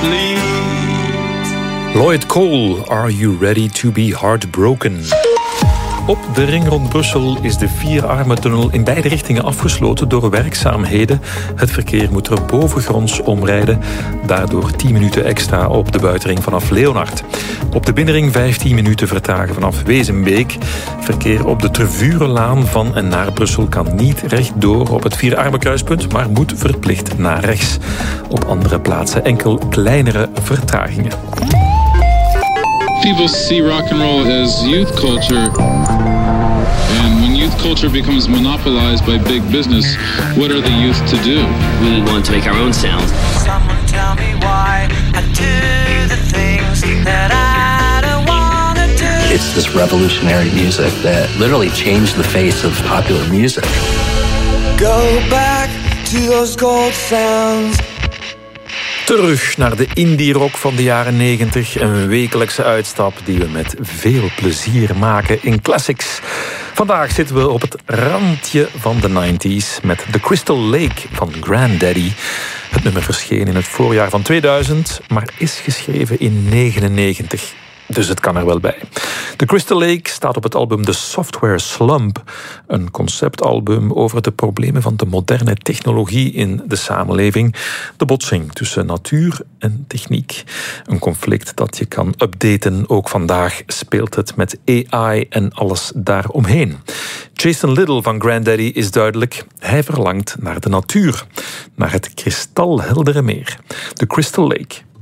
Lloyd Cole, Are You Ready to Be Heartbroken? Op de ring rond Brussel is de Vierarmentunnel in beide richtingen afgesloten door werkzaamheden. Het verkeer moet er bovengronds omrijden. Daardoor 10 minuten extra op de buitenring vanaf Leonard. Op de binnenring 15 minuten vertragen vanaf Wezenbeek. Verkeer op de Tervurenlaan van en naar Brussel kan niet rechtdoor op het Vierarmenkruispunt, maar moet verplicht naar rechts. Op andere plaatsen enkel kleinere vertragingen. People see rock and roll as youth culture. And when youth culture becomes monopolized by big business, what are the youth to do? We want to make our own sound. Someone tell me why I do the things that I don't want to do. It's this revolutionary music that literally changed the face of popular music. Go back to those gold sounds. Terug naar de indie-rock van de jaren 90. Een wekelijkse uitstap die we met veel plezier maken in classics. Vandaag zitten we op het randje van de 90s met The Crystal Lake van Grandaddy. Het nummer verscheen in het voorjaar van 2000, maar is geschreven in 1999. Dus het kan er wel bij. The Crystal Lake staat op het album The Software Slump. Een conceptalbum over de problemen van de moderne technologie in de samenleving. De botsing tussen natuur en techniek. Een conflict dat je kan updaten. Ook vandaag speelt het met AI en alles daaromheen. Jason Little van Grandaddy is duidelijk. Hij verlangt naar de natuur. Naar het kristalheldere meer. The Crystal Lake.